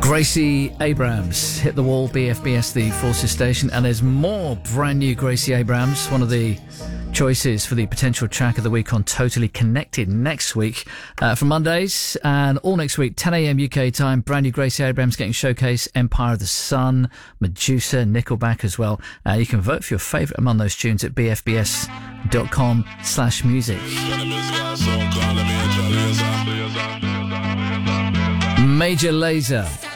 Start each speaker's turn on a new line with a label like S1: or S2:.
S1: Gracie Abrams hit the wall, BFBS, the Forces station, and there's more brand new Gracie Abrams, one of the choices for the potential track of the week on Totally Connected next week. From Mondays and all next week, 10 a.m. UK time, brand new Gracie Abrams getting showcased, Empire of the Sun, Medusa, Nickelback as well. You can vote for your favourite among those tunes at bfbs.com/music. Major Lazer.